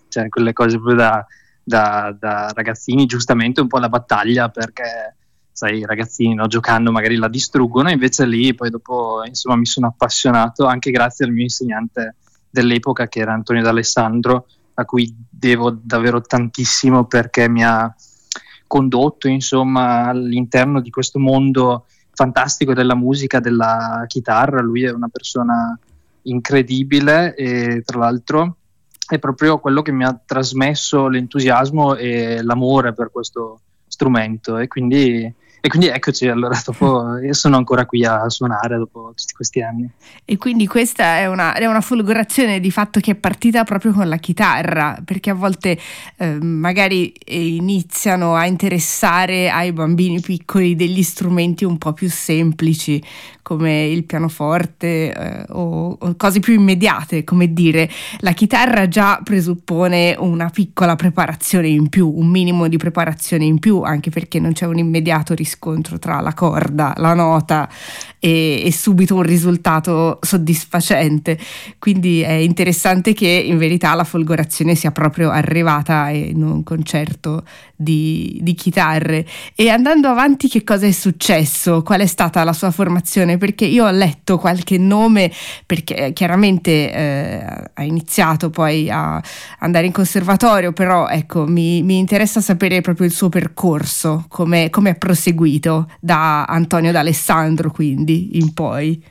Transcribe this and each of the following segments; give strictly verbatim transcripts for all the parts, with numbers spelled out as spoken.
cioè quelle cose proprio da, da, da ragazzini, giustamente un po' la battaglia, perché sai, i ragazzini, no, giocando magari la distruggono, invece lì poi dopo insomma mi sono appassionato anche grazie al mio insegnante dell'epoca, che era Antonio D'Alessandro, a cui devo davvero tantissimo, perché mi ha condotto insomma all'interno di questo mondo fantastico della musica, della chitarra. Lui è una persona incredibile e tra l'altro è proprio quello che mi ha trasmesso l'entusiasmo e l'amore per questo strumento, e quindi E quindi eccoci, allora dopo io sono ancora qui a suonare dopo tutti questi anni. E quindi questa è una, è una folgorazione di fatto che è partita proprio con la chitarra, perché a volte eh, magari iniziano a interessare ai bambini piccoli degli strumenti un po' più semplici, come il pianoforte eh, o, o cose più immediate, come dire. La chitarra già presuppone una piccola preparazione in più, un minimo di preparazione in più, anche perché non c'è un immediato riscontro tra la corda, la nota e, e subito un risultato soddisfacente. Quindi è interessante che in verità la folgorazione sia proprio arrivata in un concerto di, di chitarre. E andando avanti, che cosa è successo? Qual è stata la sua formazione? Perché io ho letto qualche nome, perché chiaramente eh, ha iniziato poi a andare in conservatorio, però ecco, mi, mi interessa sapere proprio il suo percorso, come come è proseguito da Antonio D'Alessandro quindi in poi.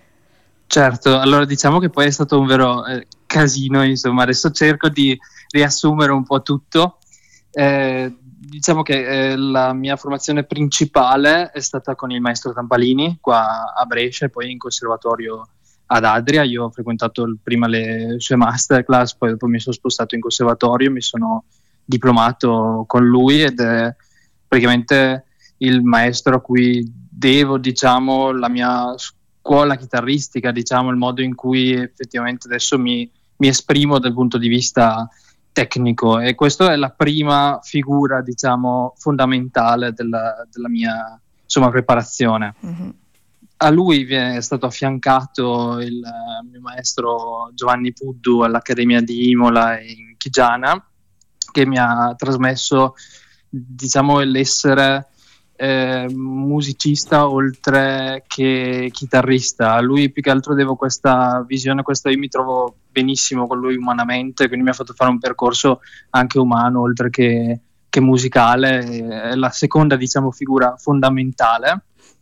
Certo, allora diciamo che poi è stato un vero eh, casino, insomma, adesso cerco di riassumere un po' tutto. Eh, diciamo che eh, la mia formazione principale è stata con il maestro Tampalini qua a Brescia e poi in conservatorio ad Adria. Io ho frequentato il, prima le sue masterclass, poi dopo mi sono spostato in conservatorio, mi sono diplomato con lui ed è praticamente il maestro a cui devo, diciamo, la mia scuola chitarristica, diciamo, il modo in cui effettivamente adesso mi, mi esprimo dal punto di vista tecnico, e questa è la prima figura, diciamo, fondamentale della, della mia insomma preparazione. Mm-hmm. A lui è stato affiancato il mio maestro Giovanni Puddu all'Accademia di Imola in Chigiana, che mi ha trasmesso, diciamo, l'essere eh, musicista oltre che chitarrista. A lui più che altro devo questa visione, questa io mi trovo benissimo con lui umanamente, quindi mi ha fatto fare un percorso anche umano oltre che, che musicale. È la seconda, diciamo, figura fondamentale.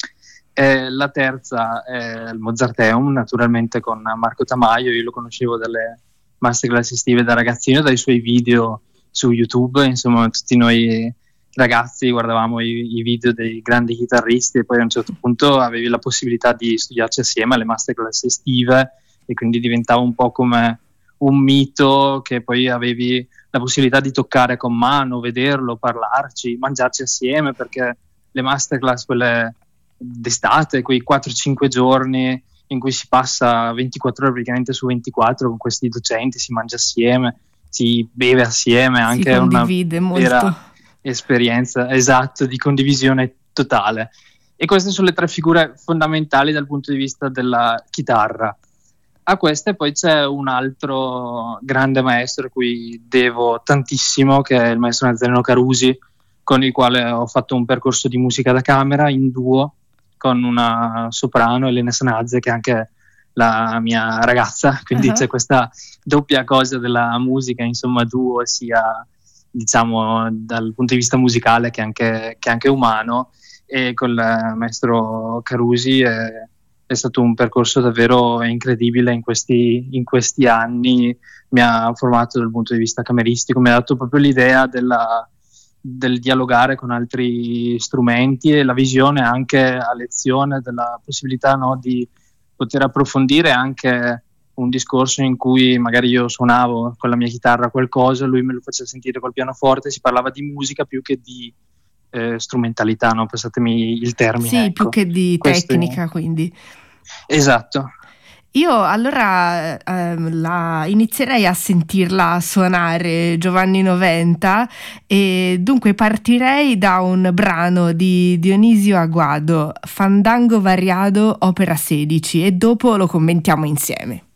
E la terza è il Mozarteum, naturalmente, con Marco Tamaio. Io lo conoscevo dalle masterclass estive da ragazzino, dai suoi video su YouTube, insomma tutti noi ragazzi guardavamo i, i video dei grandi chitarristi e poi a un certo punto avevi la possibilità di studiarci assieme alle masterclass estive, e quindi diventava un po' come un mito che poi avevi la possibilità di toccare con mano, vederlo, parlarci, mangiarci assieme, perché le masterclass, quelle d'estate, quei quattro cinque giorni in cui si passa ventiquattro ore praticamente su ventiquattro con questi docenti, si mangia assieme, si beve assieme, anche si condivide una molto. vera esperienza, esatto, di condivisione totale. E queste sono le tre figure fondamentali dal punto di vista della chitarra. A queste poi c'è un altro grande maestro a cui devo tantissimo, che è il maestro Nazareno Carusi, con il quale ho fatto un percorso di musica da camera in duo con una soprano, Elena Sanazze, che è anche la mia ragazza, quindi uh-huh. c'è questa doppia cosa della musica, insomma, duo, sia diciamo dal punto di vista musicale che anche, che anche umano. E con il maestro Carusi è, è stato un percorso davvero incredibile in questi, in questi anni. Mi ha formato dal punto di vista cameristico, mi ha dato proprio l'idea della, del dialogare con altri strumenti e la visione anche a lezione della possibilità, no, di poter approfondire anche un discorso in cui magari io suonavo con la mia chitarra qualcosa, lui me lo faceva sentire col pianoforte, si parlava di musica più che di eh, strumentalità, no? Passatemi il termine. Sì, ecco. più che di Questo tecnica, è... quindi. Esatto. Io allora ehm, la inizierei a sentirla suonare Giovanni novanta, e dunque partirei da un brano di Dionisio Aguado, Fandango Variado, opera sedici, e dopo lo commentiamo insieme.